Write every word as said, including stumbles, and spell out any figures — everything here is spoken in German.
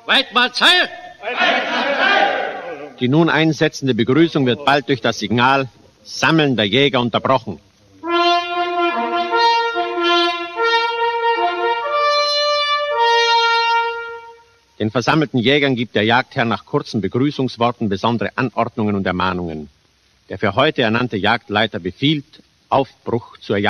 Weidmannsheil! Die nun einsetzende Begrüßung wird bald durch das Signal Sammeln der Jäger unterbrochen. Den versammelten Jägern gibt der Jagdherr nach kurzen Begrüßungsworten besondere Anordnungen und Ermahnungen. Der für heute ernannte Jagdleiter befiehlt Aufbruch zur Jagd.